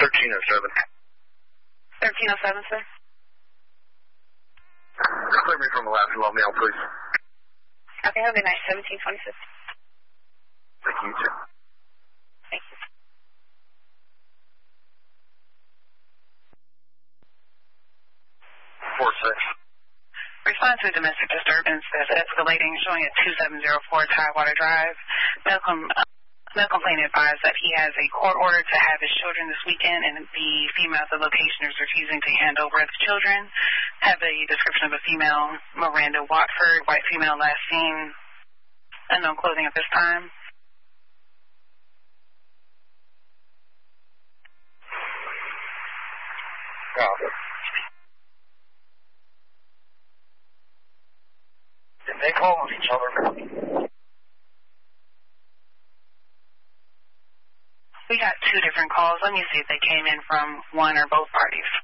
1307. 1307, sir? Clear me from the last low mail, please. Okay, have a good night. 1726. Thank you, sir. Thank you. 46. Response to domestic disturbance is escalating, showing at 2704 Tidewater Drive. Male complainant advised that he has a court order to have his children this weekend, and the female at the location is refusing to hand over his children. Have a description of a female, Miranda Watford, white female, last seen, unknown clothing at this time. Did they call on each other? We got two different calls. Let me see if they came in from one or both parties.